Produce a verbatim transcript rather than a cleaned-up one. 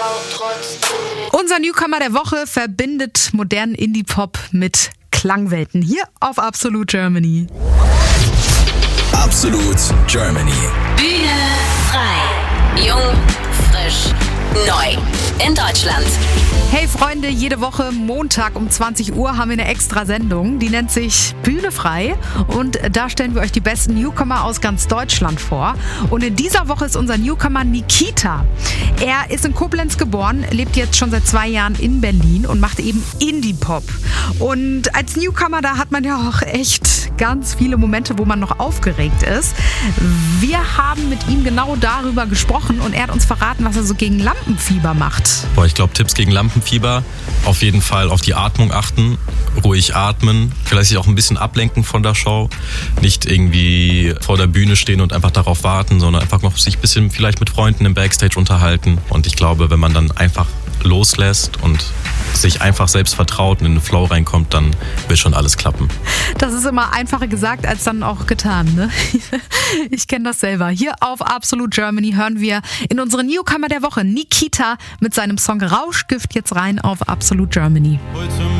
Unser Newcomer der Woche verbindet modernen Indie-Pop mit Klangwelten hier auf Absolut Germany. Absolut Germany. Bühne frei. Jung, frisch, neu. In Deutschland. Hey Freunde, jede Woche Montag um zwanzig Uhr haben wir eine extra Sendung, die nennt sich Bühne frei und da stellen wir euch die besten Newcomer aus ganz Deutschland vor. Und in dieser Woche ist unser Newcomer Nikita. Er ist in Koblenz geboren, lebt jetzt schon seit zwei Jahren in Berlin und macht eben Indie-Pop. Und als Newcomer, da hat man ja auch echt ganz viele Momente, wo man noch aufgeregt ist. Wir haben mit ihm genau darüber gesprochen und er hat uns verraten, was er so gegen Lampenfieber macht. Boah, ich glaube, Tipps gegen Lampenfieber, auf jeden Fall auf die Atmung achten, ruhig atmen, vielleicht sich auch ein bisschen ablenken von der Show, nicht irgendwie vor der Bühne stehen und einfach darauf warten, sondern einfach noch sich ein bisschen vielleicht mit Freunden im Backstage unterhalten. Und ich glaube, wenn man dann einfach loslässt und sich einfach selbst vertraut und in den Flow reinkommt, dann wird schon alles klappen. Das ist immer einfacher gesagt als dann auch getan, ne? Ich kenne das selber. Hier auf Absolut Germany hören wir in unsere Newcomer der Woche Nikita mit seinem Song Rauschgift jetzt rein auf Absolut Germany.